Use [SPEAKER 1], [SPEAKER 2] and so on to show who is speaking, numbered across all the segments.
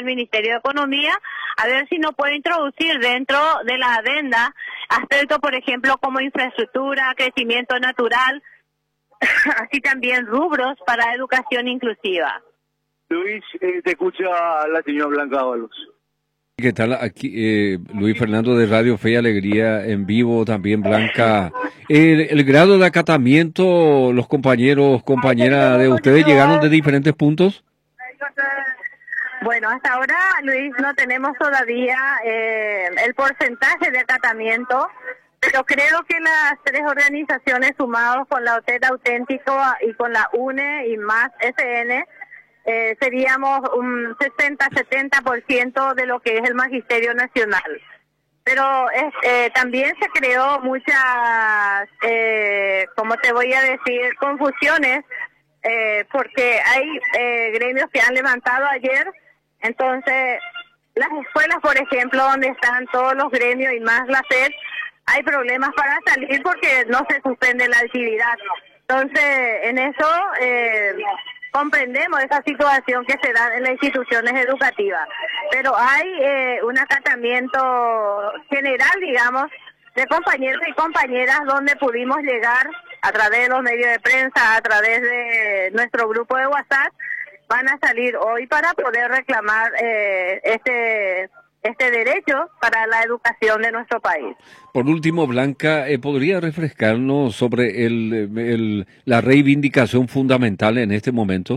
[SPEAKER 1] el Ministerio de Economía, a ver si nos puede introducir dentro de la adenda aspectos, por ejemplo, como infraestructura, crecimiento natural, así también rubros para educación inclusiva.
[SPEAKER 2] Luis, te escucha la señora Blanca Ábalos.
[SPEAKER 3] ¿Qué tal? Aquí Luis Fernando de Radio Fe y Alegría en vivo, también Blanca. El grado de acatamiento, los compañeros, compañeras de ustedes llegaron de diferentes puntos.
[SPEAKER 1] Bueno, hasta ahora, Luis, no tenemos todavía el porcentaje de acatamiento, pero creo que las tres organizaciones sumados con la OTED Auténtico y con la UNE y más SN, seríamos un 60-70% de lo que es el Magisterio Nacional. Pero también se creó muchas, ¿cómo te voy a decir?, confusiones, porque hay gremios que han levantado ayer. Entonces, las escuelas, por ejemplo, donde están todos los gremios y más la SED, hay problemas para salir porque no se suspende la actividad. Entonces, en eso comprendemos esa situación que se da en las instituciones educativas. Pero hay un acatamiento general, digamos, de compañeros y compañeras donde pudimos llegar a través de los medios de prensa, a través de nuestro grupo de WhatsApp. Van a salir hoy para poder reclamar este derecho para la educación de nuestro país.
[SPEAKER 3] Por último, Blanca, ¿podría refrescarnos sobre la reivindicación fundamental en este momento?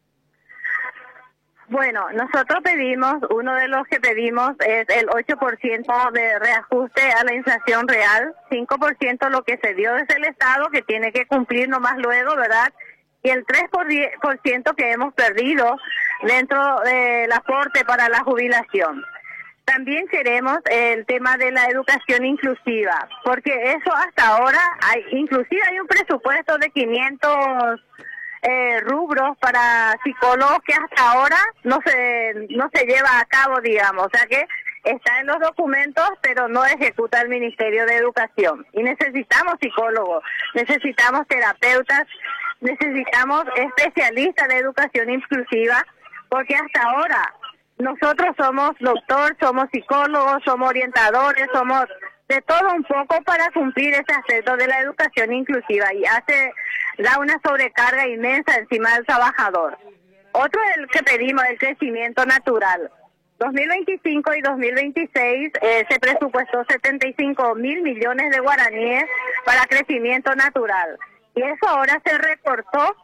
[SPEAKER 1] Bueno, nosotros pedimos, uno de los que pedimos es el 8% de reajuste a la inflación real, 5% lo que se dio desde el Estado, que tiene que cumplir nomás luego, ¿verdad?, y el 3% que hemos perdido dentro del aporte para la jubilación. También queremos el tema de la educación inclusiva, porque eso hasta ahora, inclusive hay un presupuesto de 500 rubros para psicólogos que hasta ahora no se lleva a cabo, digamos, o sea que está en los documentos, pero no ejecuta el Ministerio de Educación. Y necesitamos psicólogos, necesitamos terapeutas, necesitamos especialistas de educación inclusiva, porque hasta ahora nosotros somos doctor, somos psicólogos, somos orientadores, somos de todo un poco para cumplir ese aspecto de la educación inclusiva y da una sobrecarga inmensa encima del trabajador. Otro es el que pedimos, el crecimiento natural. 2025 y 2026 se presupuestó 75.000 millones de guaraníes para crecimiento natural. Y eso ahora se recortó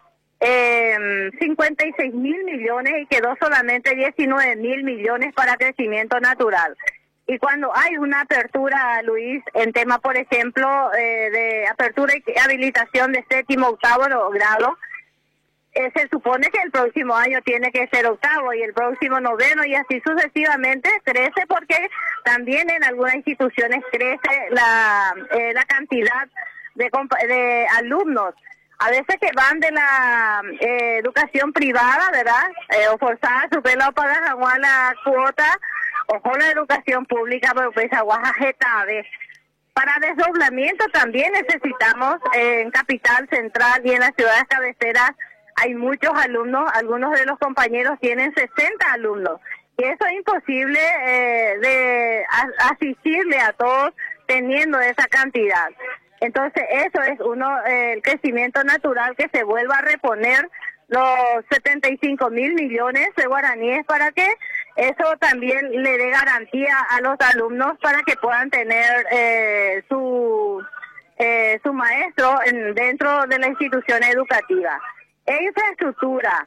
[SPEAKER 1] 56.000 millones y quedó solamente 19.000 millones para crecimiento natural. Y cuando hay una apertura, Luis, en tema, por ejemplo, de apertura y habilitación de 7º, 8º grado, se supone que el próximo año tiene que ser 8º y el próximo 9º y así sucesivamente crece porque también en algunas instituciones crece la cantidad de alumnos. A veces que van de la educación privada, ¿verdad? O forzada a superar o pagar la cuota, o con la educación pública, pero pues aguajetabe. Para desdoblamiento también necesitamos en Capital Central y en las ciudades cabeceras hay muchos alumnos, algunos de los compañeros tienen 60 alumnos. Y eso es imposible de asistirle a todos teniendo esa cantidad. Entonces eso es el crecimiento natural, que se vuelva a reponer los 75.000 millones de guaraníes para que eso también le dé garantía a los alumnos para que puedan tener su maestro dentro de la institución educativa. Infraestructura.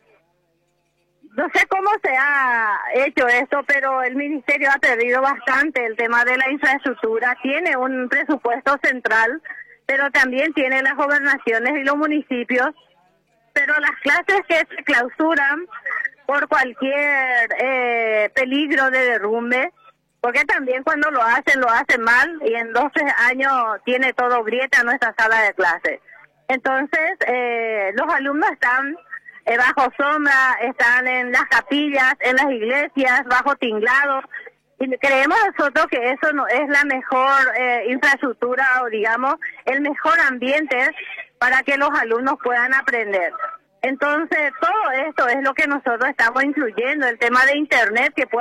[SPEAKER 1] No sé cómo se ha hecho esto, pero el ministerio ha perdido bastante el tema de la infraestructura. Tiene un presupuesto central, pero también tiene las gobernaciones y los municipios. Pero las clases que se clausuran por cualquier peligro de derrumbe, porque también cuando lo hacen mal y en 12 años tiene todo grieta nuestra sala de clase. Entonces, los alumnos están bajo sombra, están en las capillas, en las iglesias, bajo tinglado. Y creemos nosotros que eso no es la mejor infraestructura o, digamos, el mejor ambiente para que los alumnos puedan aprender. Entonces, todo esto es lo que nosotros estamos incluyendo, el tema de Internet, que